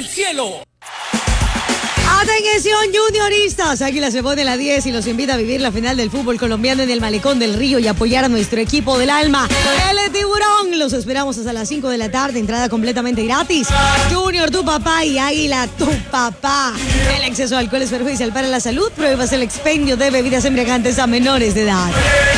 cielo. Atención, junioristas. Águila se pone la 10 y los invita a vivir la final del fútbol colombiano en el Malecón del Río y apoyar a nuestro equipo del alma, el Tiburón. Los esperamos hasta las 5 de la tarde, entrada completamente gratis. Junior, tu papá, y Águila, tu papá. El exceso de alcohol es perjudicial para la salud. Pruebas el expendio de bebidas embriagantes a menores de edad.